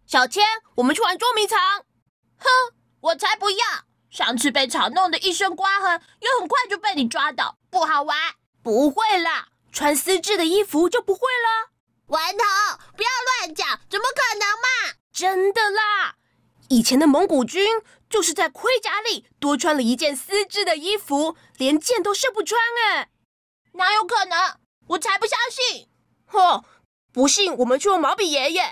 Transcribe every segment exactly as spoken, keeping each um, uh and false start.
小千，我们去玩捉迷藏。 哼，我才不要！上次被草弄得一身刮痕，也很快就被你抓到，不好玩。 不会啦，穿丝质的衣服就不会了。 顽童，不要乱讲，怎么可能嘛？ 真的啦，以前的蒙古军就是在盔甲里多穿了一件丝质的衣服，连箭都射不穿哎。 哪有可能？我才不相信！ 哼，不信我们去问毛笔爷爷。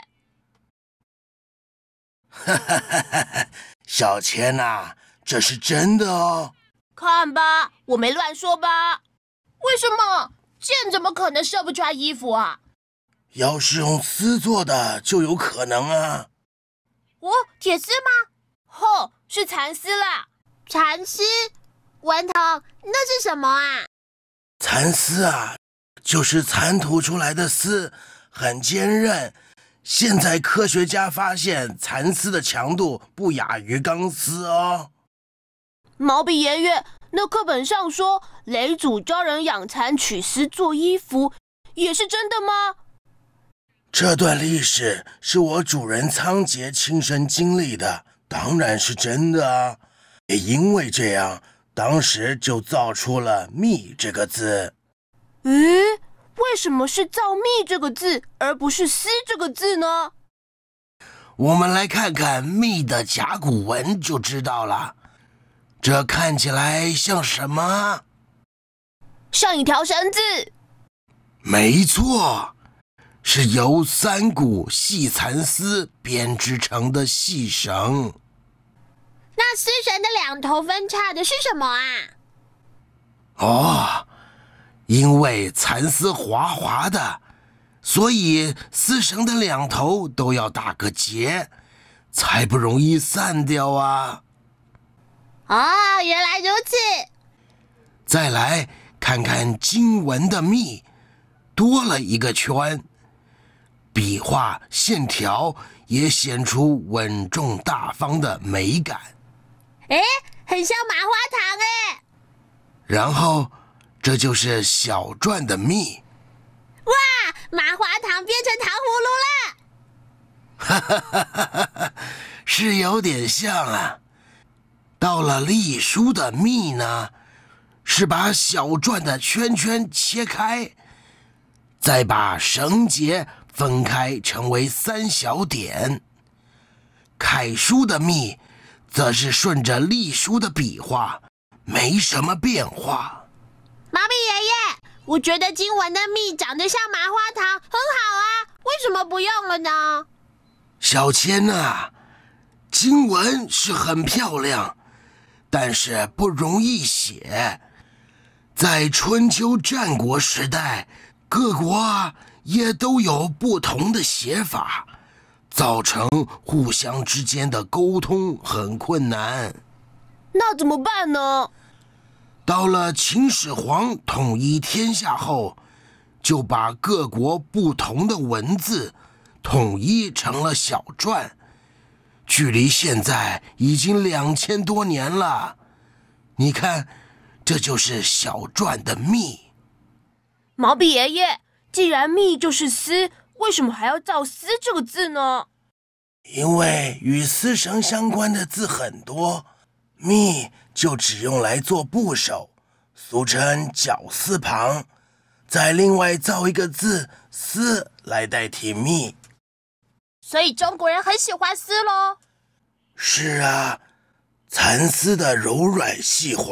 哈哈哈哈！小千啊，这是真的哦。 看吧，我没乱说吧？ 为什么箭怎么可能射不穿衣服啊？ 要是用丝做的，就有可能啊。 哦，铁丝吗？ 吼，是蚕丝啦。 蚕丝？顽童，那是什么啊？ 蚕丝啊，就是蚕吐出来的丝，很坚韧。现在科学家发现，蚕丝的强度不亚于钢丝哦。 毛笔爷爷，那课本上说雷祖教人养蚕取丝做衣服，也是真的吗？ 这段历史是我主人仓颉亲身经历的，当然是真的啊。也因为这样，当时就造出了“密”这个字。 咦，为什么是造“密”这个字，而不是“丝”这个字呢？ 我们来看看“密”的甲骨文就知道了。这看起来像什么？ 像一条绳子。 没错，是由三股细蚕丝编织成的细绳。 那丝绳的两头分叉的是什么啊？ 哦，因为蚕丝滑滑的，所以丝绳的两头都要打个结，才不容易散掉啊。 哦，原来如此。 再来看看经文的“密”，多了一个圈，笔画线条也显出稳重大方的美感。 哎，很像麻花糖哎。 然后，这就是小篆的“密”。 哇，麻花糖变成糖葫芦了！ 哈哈哈哈哈，是有点像啊。到了隶书的“密”呢，是把小篆的圈圈切开，再把绳结分开成为三小点。楷书的“密”则是顺着隶书的笔画，没什么变化。 毛笔爷爷，我觉得经文的“密”长得像麻花糖，很好啊，为什么不用了呢？ 小千啊，经文是很漂亮，但是不容易写。在春秋战国时代，各国啊也都有不同的写法，造成互相之间的沟通很困难。 那怎么办呢？ 到了秦始皇统一天下后，就把各国不同的文字统一成了小篆，距离现在已经两千多年了。你看，这就是小篆的“密”。 毛笔爷爷，既然“密”就是丝，为什么还要造“丝”这个字呢？ 因为与丝绳相关的字很多，“密”就只用来做部首，俗称绞丝旁，再另外造一个字“丝”来代替“密”。 所以中国人很喜欢丝咯。 是啊，蚕丝的柔软细滑